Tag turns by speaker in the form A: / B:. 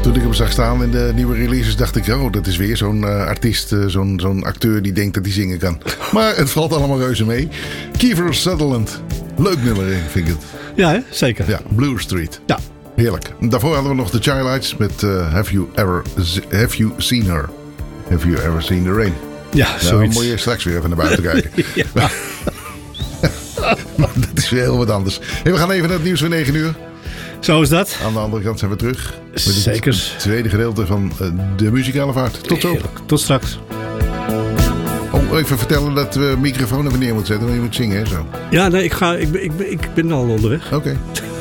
A: Toen ik hem zag staan in de nieuwe releases dacht ik... oh, dat is weer zo'n artiest, zo'n acteur die denkt dat hij zingen kan. Maar het valt allemaal reuze mee. Kiefer Sutherland. Leuk nummer, vind ik het.
B: Ja, hè? Zeker.
A: Ja, Blue Street.
B: Ja.
A: Heerlijk. Daarvoor hadden we nog de Childlights met Have You Seen Her? Have You Ever Seen the Rain?
B: Ja,
A: nou,
B: zoiets.
A: moet je straks weer even naar buiten kijken.
B: Ja.
A: Maar dat is weer heel wat anders. Hey, we gaan even naar het nieuws van 9 uur.
B: Zo is dat.
A: Aan de andere kant zijn we terug. Met
B: Zeker.
A: het tweede gedeelte van de muzikale vaart. Tot zo.
B: Heerlijk. Tot straks.
A: Oh, even vertellen dat we microfoon even neer moeten zetten. Want je moet zingen, hè, zo.
B: Ja, nee, ik ben al onderweg.
A: Oké.